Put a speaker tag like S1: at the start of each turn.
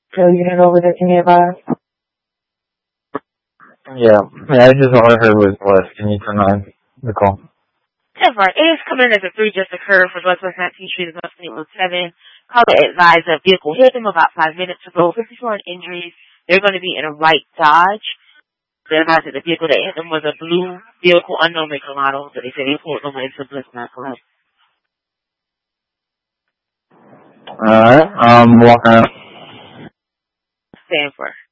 S1: So unit over there, can you advise?
S2: Yeah, just all I heard was West. Can you turn on the call?
S3: That's right. It is coming in as a 3 just occurred for Northwest 19th Street of 7. Caller advised that vehicle hit them about 5 minutes ago. 54 injuries. They're going to be in a white Dodge. They advised that the vehicle that hit them was a blue vehicle, unknown make and model. So they said they pulled them into Bliss Medical.
S2: Alright, walking out.
S3: Stanford.